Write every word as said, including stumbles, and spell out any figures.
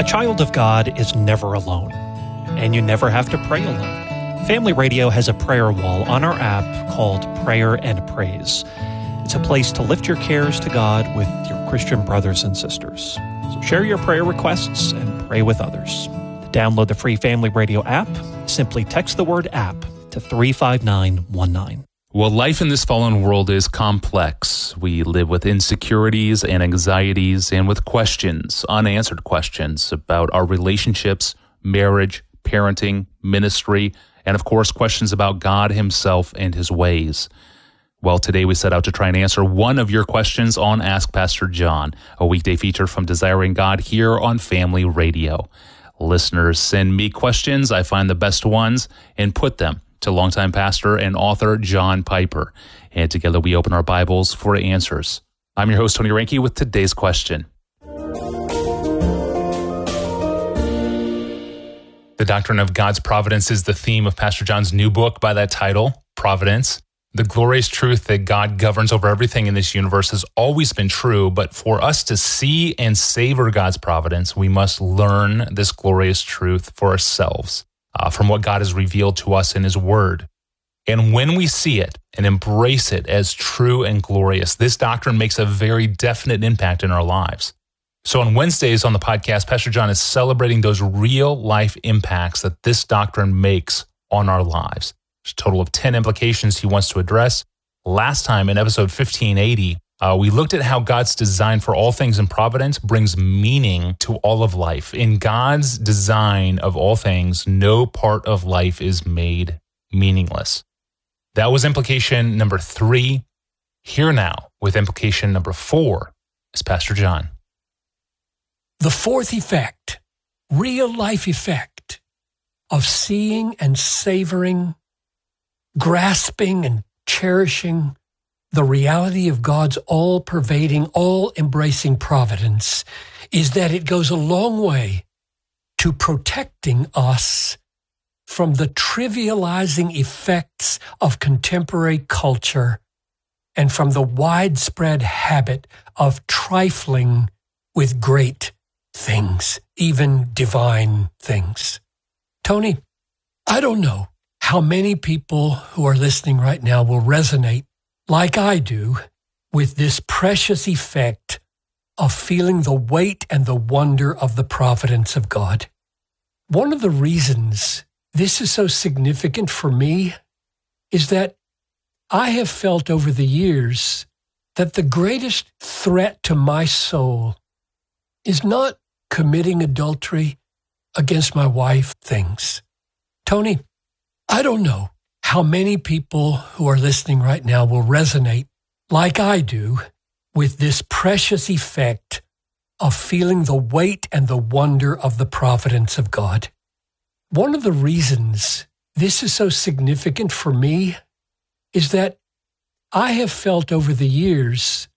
A child of God is never alone, and you never have to pray alone. Family Radio has a prayer wall on our app called Prayer and Praise. It's a place to lift your cares to God with your Christian brothers and sisters. So share your prayer requests and pray with others. To download the free Family Radio app, simply text the word app to three five nine one nine. Well, life in this fallen world is complex. We live with insecurities and anxieties and with questions, unanswered questions about our relationships, marriage, parenting, ministry, and of course, questions about God himself and his ways. Well, today we set out to try and answer one of your questions on Ask Pastor John, a weekday feature from Desiring God here on Family Radio. Listeners send me questions. I find the best ones and put them to longtime pastor and author John Piper. And together we open our Bibles for answers. I'm your host, Tony Reinke, with today's question. The doctrine of God's providence is the theme of Pastor John's new book by that title, Providence. The glorious truth that God governs over everything in this universe has always been true, but for us to see and savor God's providence, we must learn this glorious truth for ourselves. Uh, from what God has revealed to us in his word. And when we see it and embrace it as true and glorious, this doctrine makes a very definite impact in our lives. So on Wednesdays on the podcast, Pastor John is celebrating those real life impacts that this doctrine makes on our lives. There's a total of ten implications he wants to address. Last time in episode fifteen eighty, Uh, we looked at how God's design for all things in providence brings meaning to all of life. In God's design of all things, no part of life is made meaningless. That was implication number three. Here now with implication number four is Pastor John. The fourth effect, real life effect of seeing and savoring, grasping and cherishing the reality of God's all-pervading, all-embracing providence is that it goes a long way to protecting us from the trivializing effects of contemporary culture and from the widespread habit of trifling with great things, even divine things. Tony, I don't know how many people who are listening right now will resonate like I do, with this precious effect of feeling the weight and the wonder of the providence of God. One of the reasons this is so significant for me is that I have felt over the years that the greatest threat to my soul is not committing adultery against my wife things. Tony, I don't know how many people who are listening right now will resonate, like I do, with this precious effect of feeling the weight and the wonder of the providence of God. One of the reasons this is so significant for me is that I have felt over the years